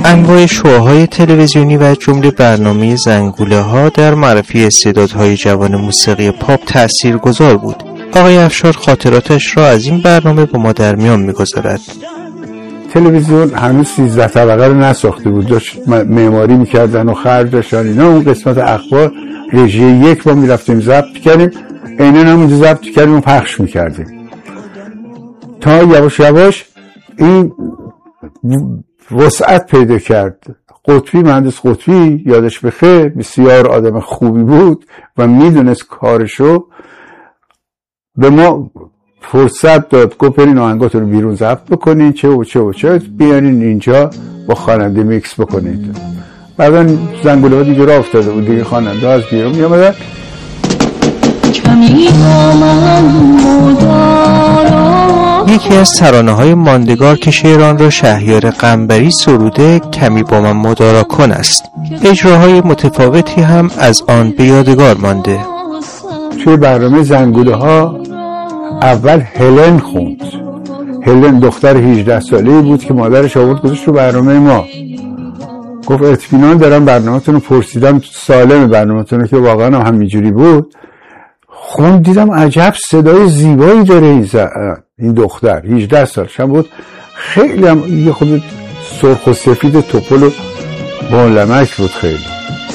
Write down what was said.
انواع شوهای تلویزیونی و جمله برنامه زنگوله ها در معرفی استعدادهای جوان موسیقی پاپ تأثیرگذار بود. آقای افشار خاطراتش را از این برنامه با ما در میان می‌گذارد. تلویزیون هنوز 13 طبقه رو نساخته بود، داشت معماری میکردن و خرج داشتن اینا. اون قسمت اخبار رژه 1 با میرفتیم ضبط کردیم، عیناً همونجا ضبط کردیم و پخش میکردیم تا یواش یواش این وسعت پیدا کرد. قطبی، مهندس قطبی یادش بخیر، بسیار آدم خوبی بود و میدونست کارشو، به ما فرصت داد، گفت برین آهنگاتون رو بیرون ضبط بکنین، چه و چه و چه، بیارین اینجا با خواننده میکس بکنید. بعدا زنگوله ها دیگه راه افتاده بود، دیگه خواننده از بیرون می آمدن. یکی از ترانه‌های ماندگار که شعران را شهریار قنبری سروده کمی با من مدارا کن است. اجراهای متفاوتی هم از آن به یادگار مانده. توی برنامه زنگوله ها اول هلن خوند. هلن دختر 18 ساله‌ای بود که مادرش آورد گذاشت رو برنامه ما. گفت اطمینان دارم برنامه‌تون رو پرسیدم، سالم برنامه‌تون رو، که واقعا هم همینجوری بود. خوند، دیدم عجب صدای زیبایی داره این دختر، 18 سالش هم بود. خیلی هم یه خود سرخ و سفید توپل و با لمک بود خیلی.